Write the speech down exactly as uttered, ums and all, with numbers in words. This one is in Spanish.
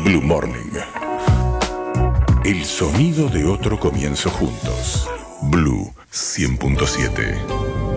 Blue Morning. El sonido de otro comienzo juntos. Blue cien punto siete.